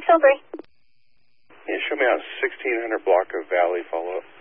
Tilbury. Yeah, show me out 1600 block of Valley follow-up.